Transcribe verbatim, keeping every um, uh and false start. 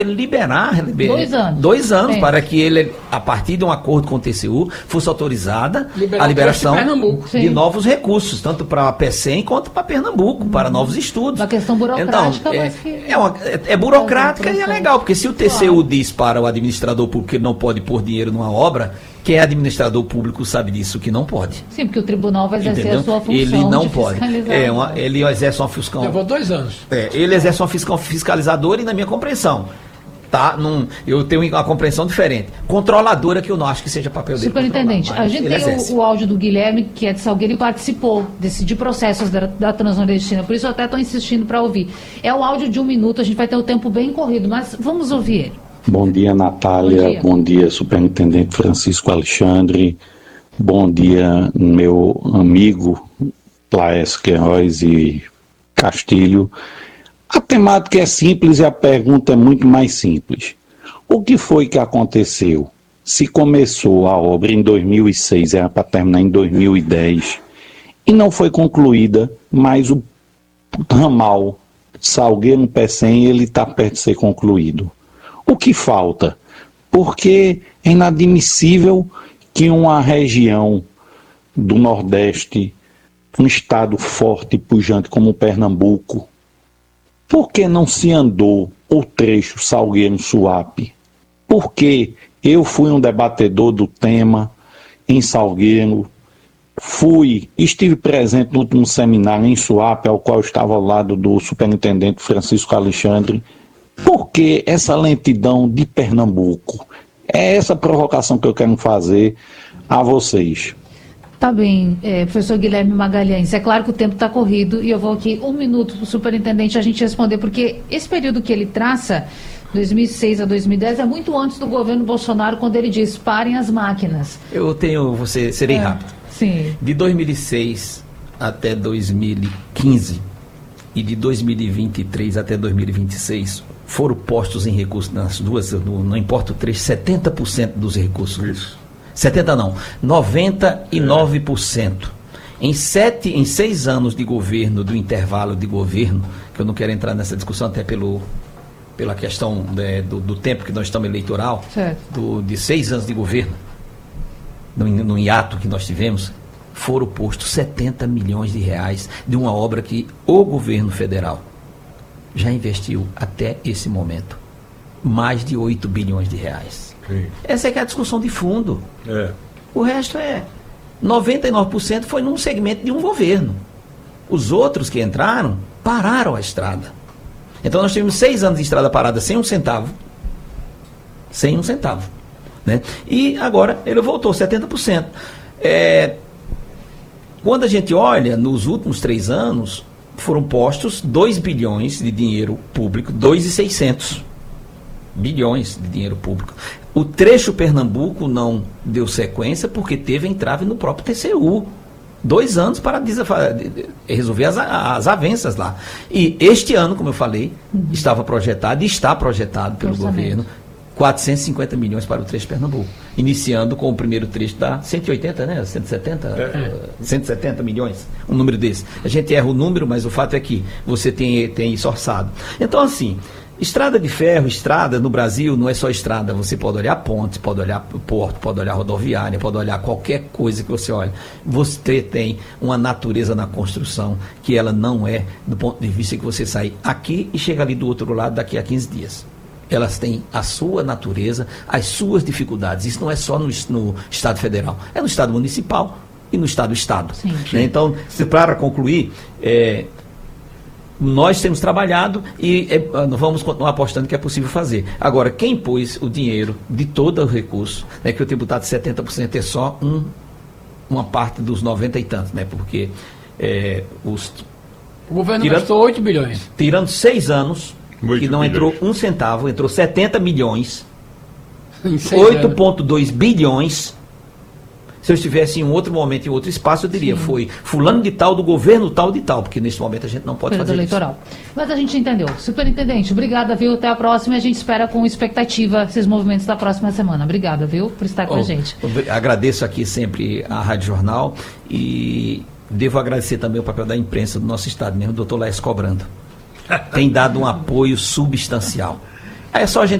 liberar liber, dois anos, dois anos é. para que ele, a partir de um acordo com o T C U, fosse autorizada Liberar a liberação de, de novos recursos, tanto para a PECEM quanto para Pernambuco, hum. para novos estudos. Uma questão burocrática, então, é, mas que... é, uma, é, é burocrática e é legal, porque se o T C U claro. diz para o administrador público que ele não pode pôr dinheiro numa obra, quem é administrador público sabe disso, que não pode. Sim, porque o tribunal vai exercer Entendeu? a sua função. Ele não de pode. É uma, ele exerce uma fiscal. Levou dois anos. É, ele exerce uma fiscal, fiscalizadora e, na minha compreensão, tá? Num, eu tenho uma compreensão diferente. Controladora, que eu não acho que seja papel dele. Superintendente, a gente tem o, o áudio do Guilherme, que é de Salgueiro, e participou desse, de processos da, da Transnordestina, por isso eu até estou insistindo para ouvir. É o áudio de um minuto, a gente vai ter o tempo bem corrido, mas vamos ouvir ele. Bom dia, Natália. Bom dia, Bom dia Superintendente Francisco Alexandre. Bom dia, meu amigo Laércio Queiroz e Castilho. A temática é simples e a pergunta é muito mais simples. O que foi que aconteceu? Se começou a obra em dois mil e seis, era para terminar em dois mil e dez, e não foi concluída, mas o ramal Salgueiro-Pecém, ele está perto de ser concluído. O que falta? Porque é inadmissível que uma região do Nordeste, um estado forte e pujante como Pernambuco, por que não se andou o trecho Salgueiro-Suape? Porque eu fui um debatedor do tema em Salgueiro, fui, estive presente no último seminário em Suape, ao qual estava ao lado do superintendente Francisco Alexandre. Por que essa lentidão de Pernambuco? É essa provocação que eu quero fazer a vocês. Tá bem, é, professor Guilherme Magalhães, é claro que o tempo está corrido e eu vou aqui um minuto para o superintendente a gente responder, porque esse período que ele traça, dois mil e seis a dois mil e dez, é muito antes do governo Bolsonaro, quando ele diz, parem as máquinas. Eu tenho, você serei é, rápido. Sim. De dois mil e seis até dois mil e quinze e de dois mil e vinte e três até dois mil e vinte e seis, foram postos em recursos nas duas, no, não importa o trecho, setenta por cento dos recursos. Isso. setenta não, noventa e nove por cento. Em sete, em seis anos de governo, do intervalo de governo, que eu não quero entrar nessa discussão até pelo, pela questão de, do, do tempo que nós estamos eleitoral, do, de seis anos de governo, no, no hiato que nós tivemos, foram postos setenta milhões de reais de uma obra que o governo federal já investiu até esse momento mais de oito bilhões de reais. Sim. Essa é que é a discussão de fundo. É. O resto é noventa e nove por cento foi num segmento de um governo. Os outros que entraram pararam a estrada. Então nós tivemos seis anos de estrada parada sem um centavo. Sem um centavo. Né? E agora ele voltou setenta por cento. É, quando a gente olha, nos últimos três anos, foram postos dois bilhões de dinheiro público, dois e seiscentos bilhões de dinheiro público. O trecho Pernambuco não deu sequência porque teve entrave no próprio T C U. Dois anos para resolver as, as avanças lá. E este ano, como eu falei, uhum. estava projetado e está projetado pelo Orçamento. governo quatrocentos e cinquenta milhões para o trecho Pernambuco. Iniciando com o primeiro trecho da cento e oitenta, né? cento e setenta, é. cento e setenta milhões, um número desse. A gente erra o número, mas o fato é que você tem, tem isso orçado. Então, assim, estrada de ferro, estrada no Brasil não é só estrada. Você pode olhar pontes, pode olhar porto, pode olhar rodoviária, pode olhar qualquer coisa que você olhe. Você tem uma natureza na construção que ela não é do ponto de vista que você sai aqui e chega ali do outro lado daqui a quinze dias. Elas têm a sua natureza, as suas dificuldades. Isso não é só no, no Estado Federal, é no Estado Municipal e no Estado-Estado. Né? Então, para concluir, é, nós temos trabalhado e é, vamos continuar apostando que é possível fazer. Agora, quem pôs o dinheiro de todo o recurso, né, que eu tenho botado setenta por cento é só um, uma parte dos noventa e tantos, né, porque é, os... O governo tirando, gastou oito bilhões. Tirando seis anos... que não entrou um centavo, entrou setenta milhões, oito vírgula dois bilhões. Se eu estivesse em um outro momento, em outro espaço, eu diria, Sim. foi fulano de tal, do governo tal de tal, porque nesse momento a gente não pode Período fazer eleitoral. Isso. Mas a gente entendeu. Superintendente, obrigada, viu? Até a próxima. A gente espera com expectativa esses movimentos da próxima semana. Obrigada, viu? Por estar com oh, a gente. Agradeço aqui sempre a Rádio Jornal e devo agradecer também o papel da imprensa do nosso estado mesmo, o doutor Laércio Cobrando. Tem dado um apoio substancial. Aí é só a gente